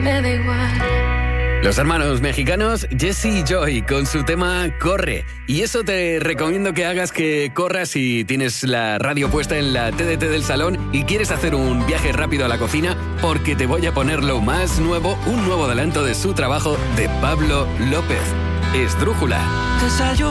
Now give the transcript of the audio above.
me da igual. Los hermanos mexicanos Jesse y Joy con su tema Corre. Y eso te recomiendo que hagas, que corras si tienes la radio puesta en la TDT del salón y quieres hacer un viaje rápido a la cocina, porque te voy a poner lo más nuevo, un nuevo adelanto de su trabajo de Pablo López. Esdrújula. Desayuno